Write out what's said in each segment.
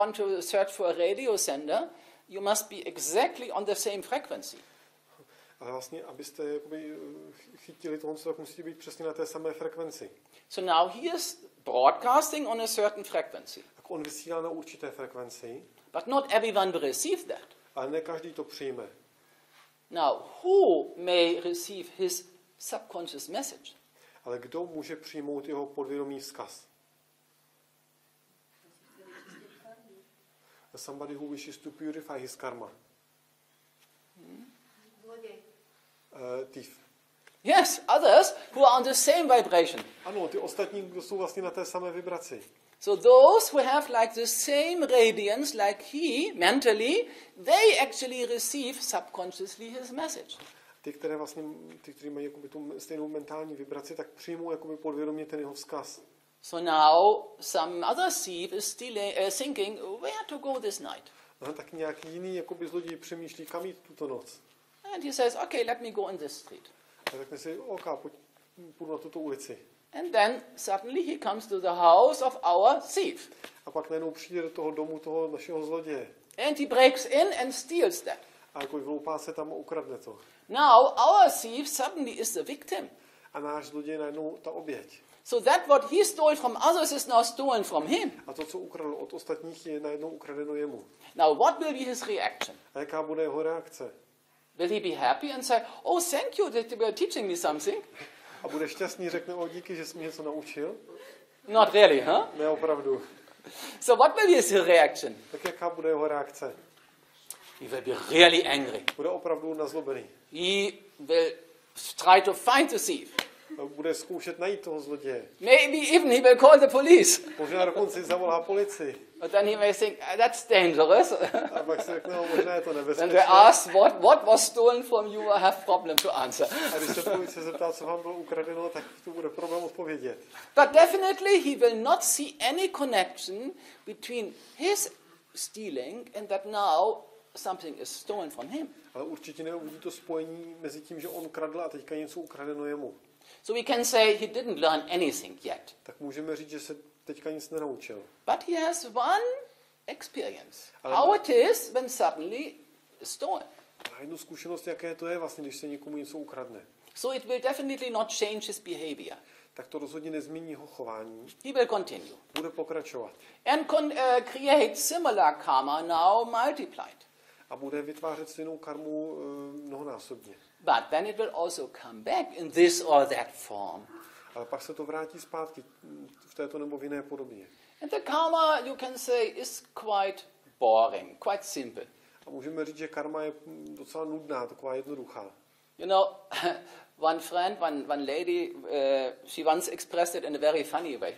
want to search for a radio sender, you must be exactly on the same frequency. Ale vlastně, abyste jakoby chytili tohle, tak musíte být přesně na té samé frekvenci. So now he is broadcasting on a certain frequency. Tak on vysílá na určité frekvenci, But not everyone will receive that. ale ne každý to přijme. Now, who may receive his subconscious message? Ale kdo může přijmout jeho podvědomý vzkaz? Somebody who wishes to purify his karma. Thief. Yes, others who are on the same vibration. Ano, ty ostatní, kdo jsou vlastně na té samé vibraci. So those who have like the same radiance like he mentally, they actually receive subconsciously his message. Ty, kteří mají jakoby tu stejnou mentální vibraci, tak přijmou jakoby podvědomě ten jeho vzkaz. So now some other thief is still thinking where to go this night. Aha, tak nějaký jiný jakoby zloděj přemýšlí, kam jít tuto noc. And he says, okay, let me go on this street. A řekne si, OK, půjdu na tuto ulici. And then suddenly he comes to the house of our thief. A pak najednou přijde do toho domu toho našeho zloděje. And he breaks in and steals that. A jako vloupá se tam a ukradne to. Now our thief suddenly is the victim. A náš zloděj najednou ta oběť. So that what he stole from others is now stolen from him. A to, co ukradl od ostatních, je najednou ukradeno jemu. Now what will be his reaction? A jaká bude jeho reakce? Will he be happy and say, oh, thank you that you were teaching me something? A bude šťastný, řekne, o díky, že jsi mě něco naučil? Not really, huh? Ne, opravdu. So what will be his reaction? Tak jaká bude jeho reakce? He will be really angry. Bude opravdu nazlobený. He will try to find the thief. Bude zkoušet najít toho zloděje. Maybe even he will call the police. Možná dokonce zavolá policii. But then he may think, that's dangerous. A pak si řekne, no, možná je to Then nebezpečné. they ask, what was stolen from you, I have problem to answer. A když se policie zeptá, co vám bylo ukradeno, tak to bude problém odpovědět. But definitely he will not see any connection between his stealing and that now something is stolen from him. Ale určitě neuvidí to spojení mezi tím, že on kradl a teďka něco ukradeno jemu. So we can say he didn't learn anything yet. Tak můžeme říct, že se teďka nic nenaučil. But he has one experience. Ale How it is when suddenly it's stolen. má jednu zkušenost, jaké to je vlastně, když se někomu něco ukradne. So it will definitely not change his behavior. Tak to rozhodně nezmění jeho chování. He will continue. Bude pokračovat. And create similar karma now multiplied. A bude vytvářet stejnou karmu mnohonásobně. But then it will also come back in this or that form. Ale pak se to vrátí zpátky v této nebo v jiné podobě. And the karma, you can say, is quite boring, quite simple. A můžeme říct, že karma je docela nudná, taková jednoduchá. You know, one friend, one lady, she once expressed it in a very funny way.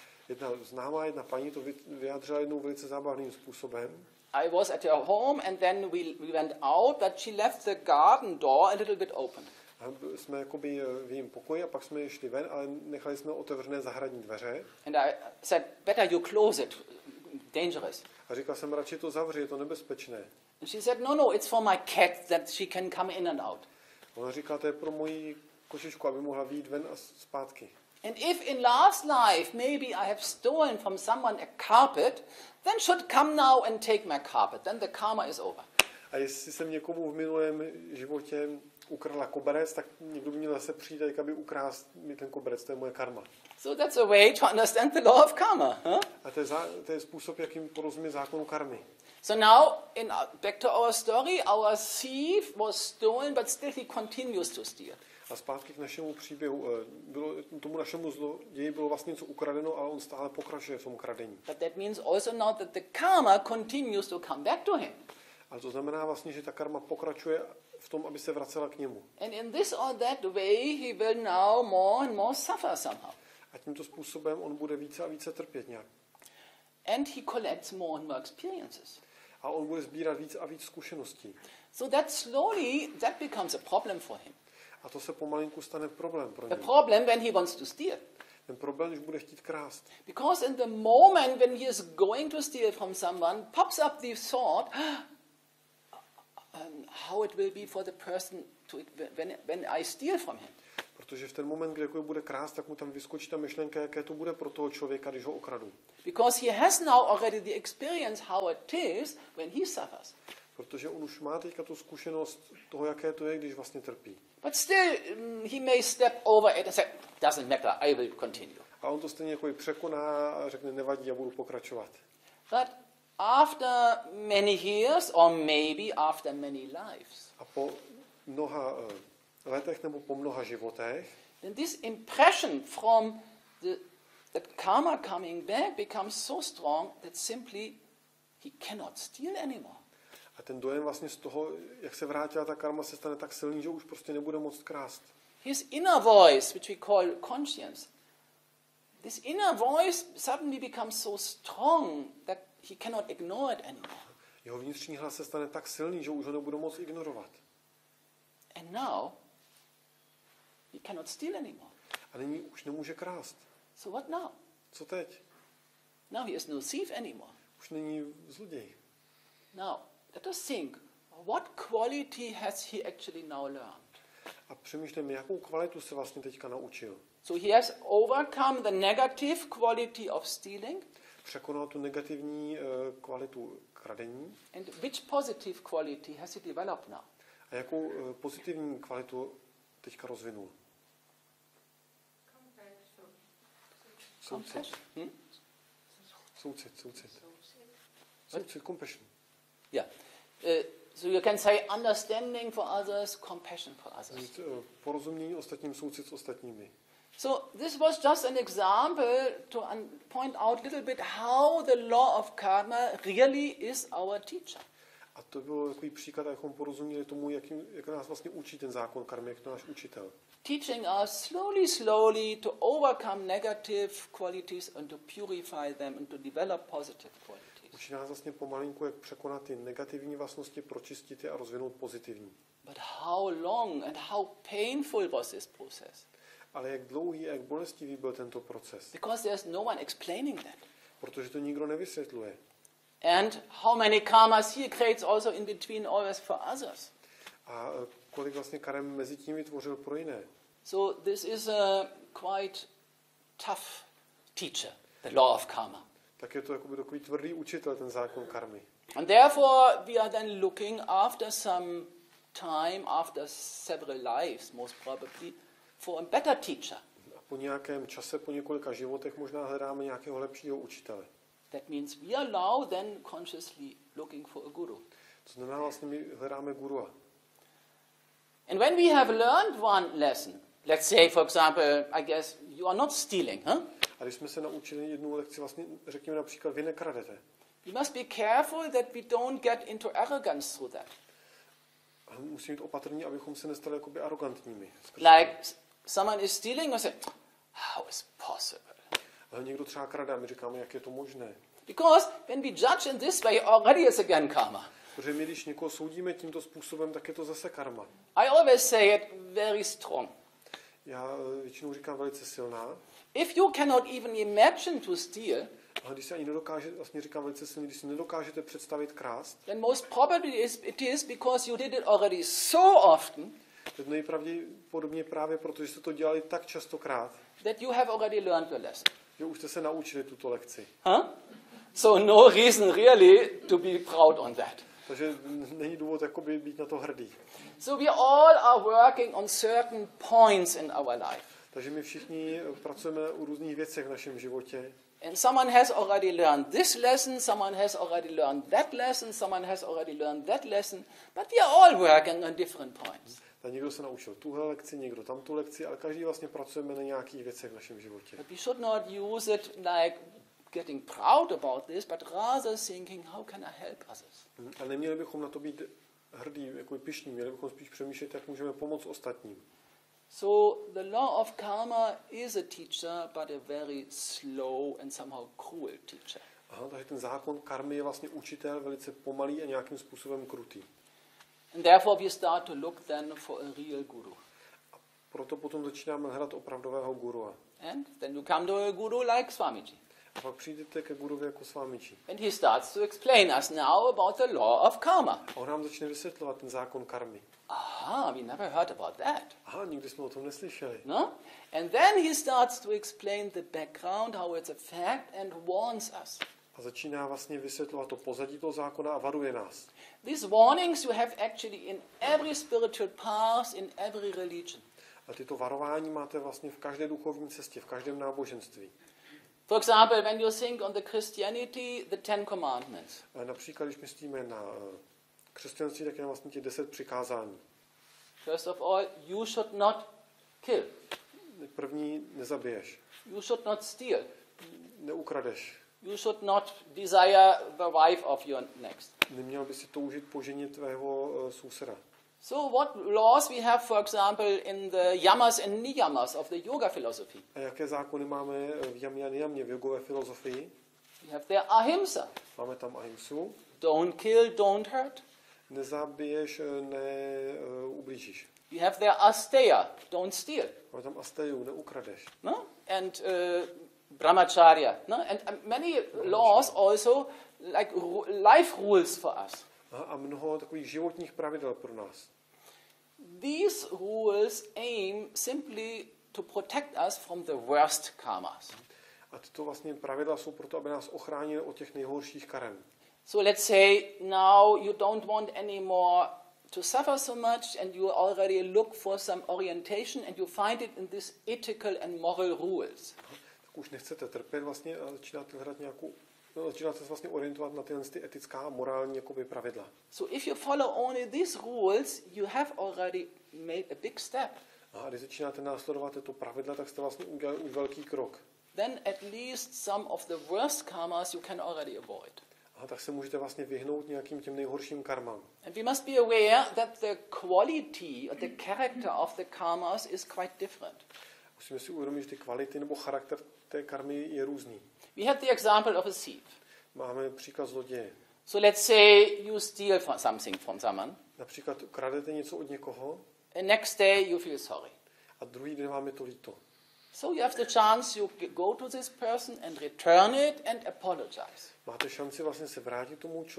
Jedna paní to vyjádřila jednou velice zábavným způsobem. I was at her home and then we went out, but she left the garden door a little bit open. A jsme jakoby v jejím pokoji a pak jsme šli ven, ale nechali jsme otevřené zahradní dveře. And I said, better you close it, dangerous. A říkal jsem, radši to zavři, je to nebezpečné. And she said, no, it's for my cat that she can come in and out. Ona říká, to je pro moji kočičku, aby mohla vyjít ven a zpátky. And if in last life maybe I have stolen from someone a carpet, then should come now and take my carpet. Then the karma is over. A jestli jsem někomu v minulém životě ukradla koberec, tak někdo by měl zase přijít, aby ukrást mi ten koberec, to je moje karma. So that's a way to understand the law of karma. Huh? A to je způsob, jakým porozumí zákonu karmy. So now, back to our story, our thief was stolen, but still he continues to steal. A zpátky k našemu příběhu. Tomu našemu zloději bylo vlastně něco ukradeno, ale on stále pokračuje v tom kradení. But that means also now that the karma continues to come back to him. Ale to znamená vlastně, že ta karma pokračuje v tom, aby se vracela k němu. And in this or that way, he will now more and more suffer somehow. A tímto způsobem on bude více a více trpět nějak. And he collects more and more experiences. A on bude sbírat víc a víc zkušeností. So that slowly, that becomes a problem for him. A to se pomalinku stane problém pro A něj. problem when he wants to steal. Ten problém, když bude chtít krást. Because in the moment when he is going to steal from someone, pops up the thought, how it will be for the person when I steal from him. Protože v ten moment, kdy jako bude krást, tak mu tam vyskočí ta myšlenka, jaké to bude pro toho člověka, když ho okradu. Because he has now already the experience how it is when he suffers. Protože on už má teďka tu zkušenost toho, jaké to je, když vlastně trpí. But still, he may step over it and say, doesn't matter, I will continue. A on to stejně jako i překoná a řekne, nevadí, já budu pokračovat. But after many years, or maybe after many lives, A po mnoha letech nebo po mnoha životech, then this impression from that karma coming back becomes so strong that simply he cannot steal anymore. a ten dojem vlastně z toho, jak se vrátila ta karma, se stane tak silný, že už prostě nebude moct krást. His inner voice, which we call conscience, this inner voice suddenly becomes so strong that he cannot ignore it anymore. Jeho vnitřní hlas se stane tak silný, že už ho nebude moct ignorovat. And now, he cannot steal anymore. A nyní už nemůže krást. So what now? Co teď? Now he is no thief anymore. Už není zloděj. Now, let us think, what quality has he actually now learned? A přemýšlím, jakou kvalitu se vlastně teďka naučil. So he has overcome the negative quality of stealing. Překonal tu negativní kvalitu kradení. And which positive quality has he developed now? A jakou pozitivní kvalitu teďka rozvinul? Soucit. Compassion. Soucit. Soucit, compassion. Yeah. So you can say understanding for others, compassion for others. Porozumění ostatním, soucit s ostatními. So this was just an example to point out a little bit how the law of karma really is our teacher. A to byl takový příklad, abychom porozuměli tomu, jak nás vlastně učí ten zákon karmy, jak to náš učitel. Teaching us slowly to overcome negative qualities and to purify them and to develop positive qualities. Učí nás vlastně pomalinku, jak překonat ty negativní vlastnosti, pročistit je a rozvinout pozitivní. But how long and how painful was this process? Ale jak dlouhý a jak bolestivý byl tento proces? Because there's no one explaining that. Protože to nikdo nevysvětluje. And how many karmas he creates also in between always for others. A kolik vlastně karem mezi tím vytvořil pro jiné. So this is a quite tough teacher, the law of karma. Tak je to jakoby takový tvrdý učitel, ten zákon karmy. And therefore we are then looking after some time, after several lives most probably, for a better teacher. A po nějakém čase, po několika životech možná hledáme nějakého lepšího učitele. That means we are now then consciously looking for a guru. To znamená vlastně my hledáme gurua. And when we have learned one lesson, let's say for example, I guess you are not stealing, huh? A když jsme se naučili jednu lekci, vlastně řekněme například, vy nekradete. We must be careful that we don't get into arrogance through that. A musíme být opatrní, abychom se nestali jakoby arrogantními. Like someone is stealing, we say, how is possible? Ale někdo třeba krade a my říkáme, jak je to možné. Because when we judge in this way, already it's again karma. Protože my, když někoho soudíme tímto způsobem, tak je to zase karma. I always say it very strong. Já většinou říkám velice silná. If you cannot even imagine to steal, Ale když se ani nedokáže, vlastně říkám velice silně, když si nedokážete představit krást, then most probably it is because you did it already so often to nejpravděpodobně právě proto, že jste to dělali tak častokrát, that you have already learned your lesson. že už jste se naučili tuto lekci. Huh? So no reason really to be proud on that. Takže není důvod jakoby být na to hrdý. So we all are working on certain points in our life. Takže my všichni pracujeme u různých věcech v našem životě. And someone has already learned this lesson, someone has already learned that lesson, someone has already learned that lesson, but we are all working on different points. Tak někdo se naučil tuhle lekci, někdo tamtu lekci, ale každý vlastně pracujeme na nějakých věcech v našem životě. But we should not use it like getting proud about this, but rather thinking, how can I help others? A neměli bychom na to být hrdí, jako pyšní, měli bychom spíš přemýšlet, jak můžeme pomoct ostatním. So the law of karma is a teacher, but a very slow and somehow cruel teacher. Aha, takže ten zákon karmy je vlastně učitel velice pomalý a nějakým způsobem krutý. And therefore we start to look then for a real guru. Proto potom začínáme hledat opravdového gurua. And then you come to a guru like Swamiji. A pak přijdete ke guruvi jako svámiči. And he starts to explain us now about the law of karma. A on nám začne vysvětlovat ten zákon karmy. Aha, we never heard about that. Aha, nikdy jsme o tom neslyšeli. No? And then he starts to explain the background, how it's a fact, and warns us. A začíná vlastně vysvětlovat to pozadí toho zákona a varuje nás. These warnings you have actually in every spiritual path, in every religion. A tyto varování máte vlastně v každé duchovní cestě, v každém náboženství. For example, when you think on the Christianity, the Ten Commandments. A například, když myslíme na křesťanství, tak je vlastně těch 10 přikázání. First of all, you should not kill. První, nezabiješ. You should not steal. Neukradeš. You should not desire the wife of your next. Neměl by si toužit po ženě tvého souseda. So what laws we have, for example, in the yamas and niyamas of the yoga philosophy? A jaké zákony máme v jamě a nijamě v jogové filozofii? We have there ahimsa. Máme tam ahimsu. Don't kill, don't hurt. Nezabiješ, neublížíš. We have there asteya. Don't steal. Máme tam asteju, neukradeš. No? And brahmacharya. No? And many laws also, like life rules for us. A mnoho takových životních pravidel pro nás. These rules aim simply to protect us from the worst karmas. A tyto vlastně pravidla jsou proto, aby nás ochránili od těch nejhorších karem. So let's say now you don't want anymore to suffer so much and you already look for some orientation and you find it in these ethical and moral rules. Tak už nechcete trpět vlastně a začínáte hledat začínáte se vlastně orientovat na tyhle etická a morální jakoby pravidla. So if you follow only these rules, you have already made a big step. A když začínáte následovat tyto pravidla, tak jste vlastně udělali už velký krok. Then at least some of the worst karmas you can already avoid. A tak se můžete vlastně vyhnout nějakým těm nejhorším karmám. And we must be aware that the quality or the character of the karmas is quite different. Musíme si uvědomit, že ty kvality nebo charakter té karmy je různý. We had the example of a thief. Máme příklad zloděje. So let's say you steal something from someone. Například kradete něco od někoho And next day you feel sorry. a druhý den vám je to líto. So you have the chance you go to this person and return it and apologize. Máte šanci vlastně se vrátit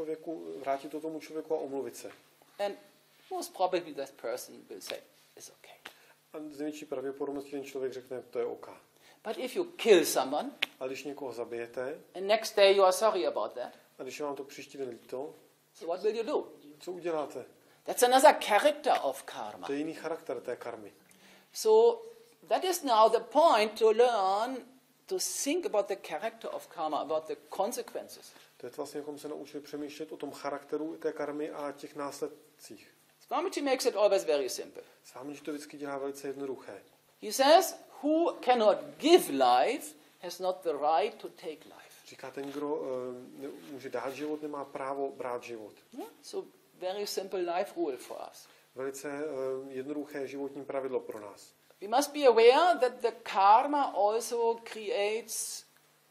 to tomu člověku a omluvit se. And most probably that person will say, it's okay. A z největší pravděpodobností ten člověk řekne, to je OK. But if you kill someone, A když někoho zabijete and next day you are sorry about that, a když je vám to příští den líto, so what will you do? co uděláte? That's another character of karma. To je jiný charakter té karmy. So that is now the point to learn to think about the character of karma, about the consequences. To je vlastně, jak se naučili přemýšlet o tom charakteru té karmy a těch následcích. Swamiji makes it always very simple. Svámič to vždycky dělá velice jednoduché. He says, who cannot give life has not the right to take life. Říká, ten, kdo může dát život, nemá právo brát život. So very simple life rule for us. Velice jednoduché životní pravidlo pro nás. We must be aware that the karma also creates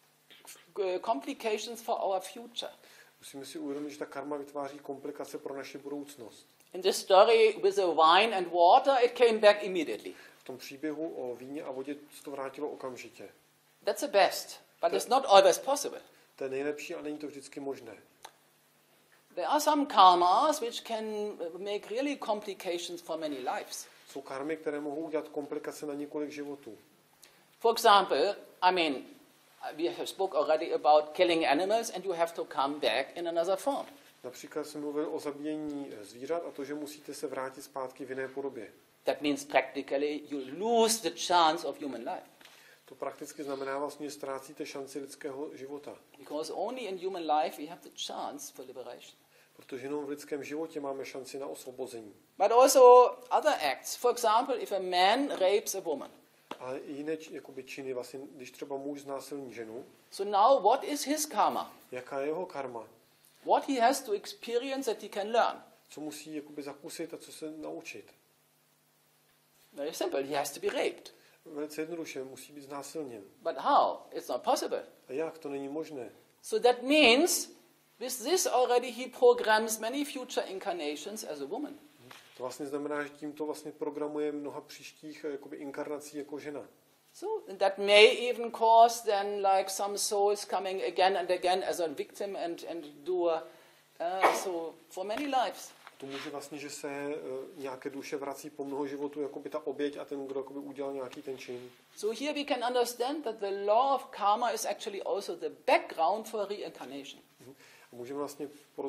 complications for our future. Musíme si uvědomit, že ta karma vytváří komplikace pro naši budoucnost. In the story with the wine and water, it came back immediately. V tom příběhu o víně a vodě se to vrátilo okamžitě. That's the best, but it's not always possible. To je nejlepší, ale není to vždycky možné. There are some karmas which can make really complications for many lives. Jsou karmy, které mohou udělat komplikace na několik životů. For example, I mean, we have spoke already about killing animals and you have to come back in another form. Například jsem mluvil o zabíjení zvířat a to, že musíte se vrátit zpátky v jiné podobě. That means practically you lose the chance of human life. To prakticky znamená vlastně, že ztrácíte šanci lidského života. Because only in human life we have the chance for liberation. Protože jenom v lidském životě máme šanci na osvobození. But also other acts. For example, if a man rapes a woman. Ale i jiné činy, vlastně, když třeba muž znásilní ženu, So now what is his karma? jaká je jeho karma? What he has to experience that he can learn? Co musí zakusit a co se naučit? Very simple. He has to be raped. Velice jednoduše, musí být znásilněn. But how? It's not possible. A jak? To není možné. So that means with this already he programs many future incarnations as a woman. To vlastně znamená, že tímto vlastně programuje mnoha příštích inkarnací jako žena. So that may even cause then like some souls coming again and again as a victim and do so for many lives. To může vlastně, že se nějaké duše vrací po mnoho životů, jako by ta oběť a ten, kdo jako by udělal nějaký ten čin. So here we can understand that the law of karma is actually also the background for reincarnation. A můžeme vlastně porozumět